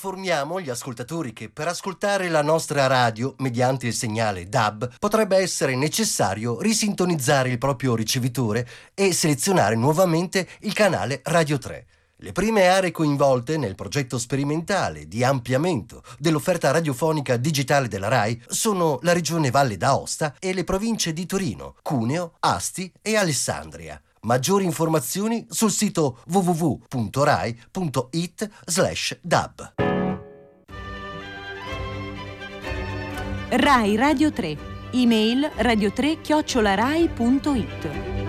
Informiamo gli ascoltatori che per ascoltare la nostra radio mediante il segnale DAB potrebbe essere necessario risintonizzare il proprio ricevitore e selezionare nuovamente il canale Radio 3. Le prime aree coinvolte nel progetto sperimentale di ampliamento dell'offerta radiofonica digitale della RAI sono la regione Valle d'Aosta e le province di Torino, Cuneo, Asti e Alessandria. Maggiori informazioni sul sito www.rai.it/dab. Rai Radio 3. Email radio3@rai.it.